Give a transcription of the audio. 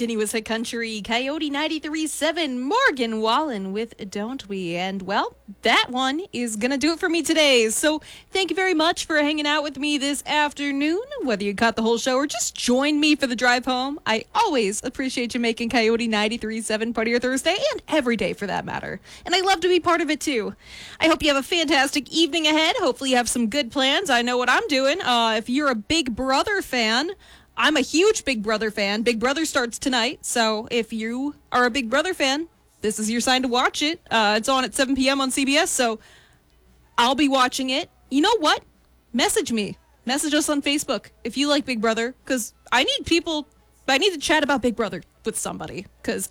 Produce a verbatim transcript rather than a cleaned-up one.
continuous hit country, Coyote ninety-three point seven, Morgan Wallen with Don't We? And, well, that one is going to do it for me today. So thank you very much for hanging out with me this afternoon, whether you caught the whole show or just joined me for the drive home. I always appreciate you making Coyote ninety-three point seven part of your Thursday, and every day for that matter. And I love to be part of it, too. I hope you have a fantastic evening ahead. Hopefully you have some good plans. I know what I'm doing. Uh, if you're a Big Brother fan, I'm a huge Big Brother fan. Big Brother starts tonight, so if you are a Big Brother fan, this is your sign to watch it. Uh, it's on at seven p.m. on C B S, so I'll be watching it. You know what? Message me. Message us on Facebook if you like Big Brother, because I need people, I need to chat about Big Brother with somebody, because